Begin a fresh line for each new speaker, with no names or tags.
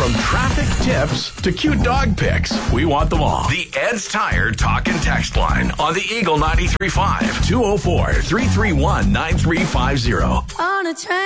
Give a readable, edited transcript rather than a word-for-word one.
From traffic tips to cute dog pics, we want them all. The Ed's Tire Talk and Text line on the Eagle 93.5 204-331-9350.
On a train.